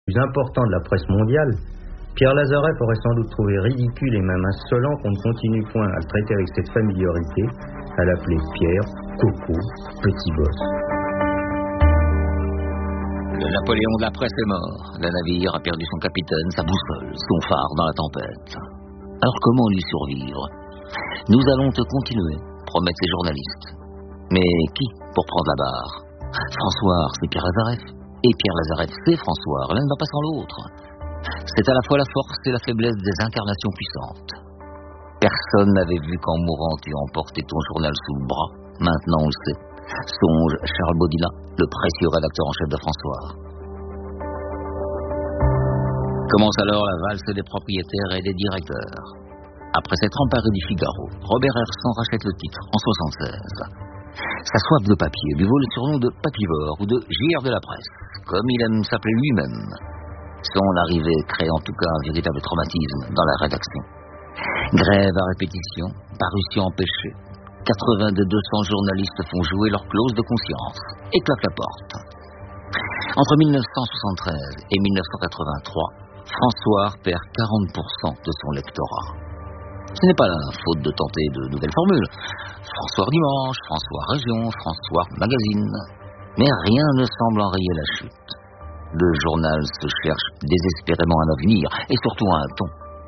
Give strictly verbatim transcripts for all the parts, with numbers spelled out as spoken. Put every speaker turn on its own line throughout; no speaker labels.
plus importants de la presse mondiale, Pierre Lazareff aurait sans doute trouvé ridicule et même insolent qu'on ne continue point à le traiter avec cette familiarité, à l'appeler Pierre, Coco, Petit Boss.
Le Napoléon de la presse est mort. Le navire a perdu son capitaine, sa boussole, son phare dans la tempête. Alors comment lui survivre? Nous allons te continuer, promettent ces journalistes. Mais qui pour prendre la barre? François, c'est Pierre Lazareff. Et Pierre Lazareff, c'est François. L'un ne va pas sans l'autre. C'est à la fois la force et la faiblesse des incarnations puissantes. Personne n'avait vu qu'en mourant tu emportais ton journal sous le bras. Maintenant on le sait. Songe Charles Baudina, le précieux rédacteur en chef de François. Commence alors la valse des propriétaires et des directeurs. Après s'être emparé du Figaro, Robert Hersan rachète le titre en soixante-seize. Sa soif de papier lui vaut le surnom de Papivore ou de J R de la presse, comme il aime s'appeler lui-même. Son arrivée crée en tout cas un véritable traumatisme dans la rédaction. Grève à répétition, parution empêchée. quatre-vingts de deux cents journalistes font jouer leur clause de conscience et claquent la porte. Entre mille neuf cent soixante-treize et mille neuf cent quatre-vingt-trois, François perd quarante pour cent de son lectorat. Ce n'est pas la faute de tenter de nouvelles formules. François Dimanche, François Région, François Magazine. Mais rien ne semble enrayer la chute. Le journal se cherche désespérément un avenir et surtout un ton.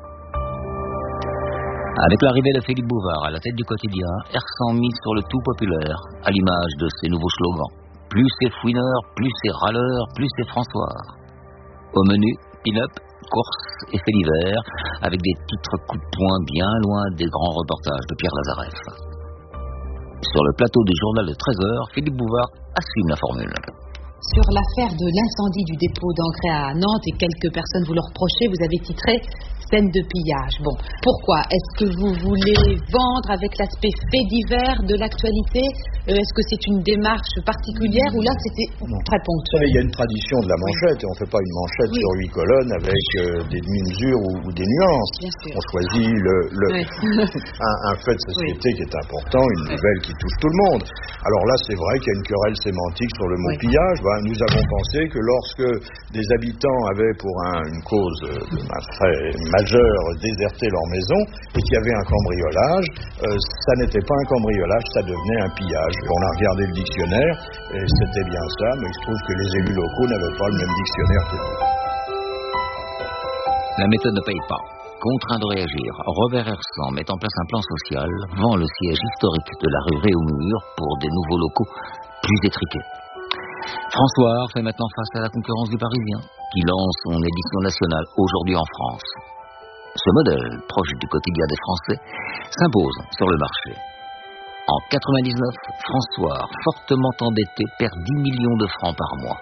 Avec l'arrivée de Philippe Bouvard à la tête du quotidien, Hersan mise sur le tout populaire, à l'image de ses nouveaux slogans. Plus c'est fouineur, plus c'est râleur, plus c'est François. Au menu, pin-up, course et fait d'hiver, avec des titres coups de poing bien loin des grands reportages de Pierre Lazareff. Sur le plateau du journal de treize heures, Philippe Bouvard assume la formule.
Sur l'affaire de l'incendie du dépôt d'engrais à Nantes, et quelques personnes vous le reprochaient, vous avez titré « Scène de pillage ». Bon, pourquoi? Est-ce que vous voulez vendre avec l'aspect fait divers de l'actualité? euh, Est-ce que c'est une démarche particulière ou là c'était
non.
très ponctuel?
Il y a une tradition de la manchette, et on ne fait pas une manchette oui. sur huit colonnes avec euh, des demi-mesures ou, ou des nuances. On choisit le, le oui. un, un fait de société oui. qui est important, une nouvelle qui touche tout le monde. Alors là, c'est vrai qu'il y a une querelle sémantique sur le mot oui. pillage. Ben, nous avons pensé que lorsque des habitants avaient pour un, une cause euh, majeure déserté leur maison et qu'il y avait un cambriolage, euh, ça n'était pas un cambriolage, ça devenait un pillage. On a regardé le dictionnaire et c'était bien ça, mais il se trouve que les élus locaux n'avaient pas le même dictionnaire que nous.
La méthode ne paye pas. Contraint de réagir, Robert Hersan met en place un plan social, vend le siège historique de la rue Réaumur pour des nouveaux locaux plus étriqués. François fait maintenant face à la concurrence du Parisien, qui lance son édition nationale aujourd'hui en France. Ce modèle, proche du quotidien des Français, s'impose sur le marché. En quatre-vingt-dix-neuf, François, fortement endetté, perd dix millions de francs par mois.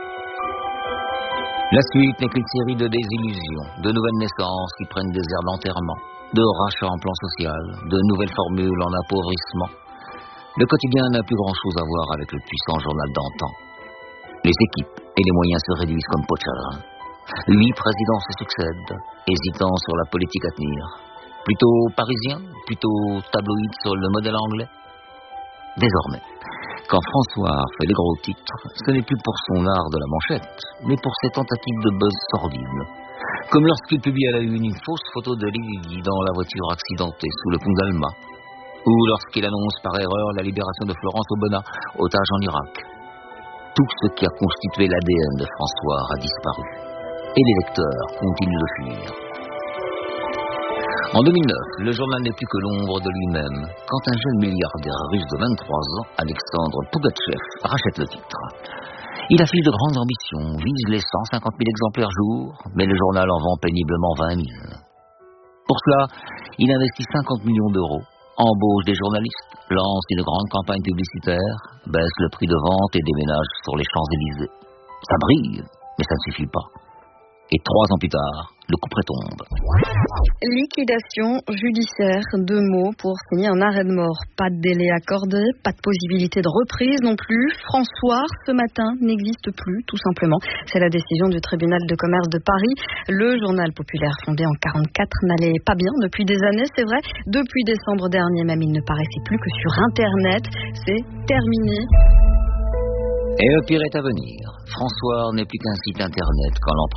La suite n'est qu'une série de désillusions, de nouvelles naissances qui prennent des airs d'enterrement, de rachats en plan social, de nouvelles formules en appauvrissement. Le quotidien n'a plus grand-chose à voir avec le puissant journal d'antan. Les équipes et les moyens se réduisent comme peau de chagrin. Huit présidents se succèdent, hésitant sur la politique à tenir. Plutôt parisien, plutôt tabloïd sur le modèle anglais. Désormais, quand François fait les gros titres, ce n'est plus pour son art de la manchette, mais pour ses tentatives de buzz sordide. Comme lorsqu'il publie à la une une fausse photo de lui guidant la voiture accidentée sous le pont d'Alma, ou lorsqu'il annonce par erreur la libération de Florence Aubenas, otage en Irak. Tout ce qui a constitué l'A D N de François a disparu. Et les lecteurs continuent de fuir. En deux mille neuf, le journal n'est plus que l'ombre de lui-même, quand un jeune milliardaire russe de vingt-trois ans, Alexandre Pougatchev, rachète le titre. Il affiche de grandes ambitions, vise les cent cinquante mille exemplaires jour, mais le journal en vend péniblement vingt mille. Pour cela, il investit cinquante millions d'euros, embauche des journalistes, lance une grande campagne publicitaire, baisse le prix de vente et déménage sur les Champs-Élysées. Ça brille, mais ça ne suffit pas. Et trois ans plus tard, le couperet tombe.
Liquidation judiciaire, deux mots pour signer un arrêt de mort. Pas de délai accordé, pas de possibilité de reprise non plus. François, ce matin, n'existe plus, tout simplement. C'est la décision du tribunal de commerce de Paris. Le journal populaire fondé en quarante-quatre n'allait pas bien depuis des années, c'est vrai. Depuis décembre dernier, même, il ne paraissait plus que sur Internet. C'est terminé.
Et le pire est à venir. François n'est plus qu'un site Internet quand l'empereur